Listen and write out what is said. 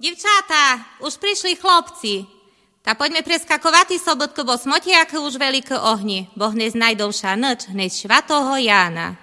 Divčáta, už prišli chlopci. Ta poďme preskakovati sobotko, bo smotiaky už veľké ohni, bo hneď najdovša noč, hneď švatoho Jána.